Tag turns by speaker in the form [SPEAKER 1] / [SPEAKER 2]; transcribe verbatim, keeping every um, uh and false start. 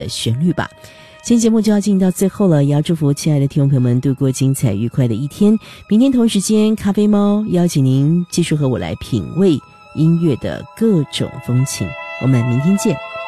[SPEAKER 1] 旋律吧。今天节目就要进到最后了，也要祝福亲爱的听众朋友们度过精彩愉快的一天。明天同时间，咖啡猫邀请您继续和我来品味音乐的各种风情。我们明天见。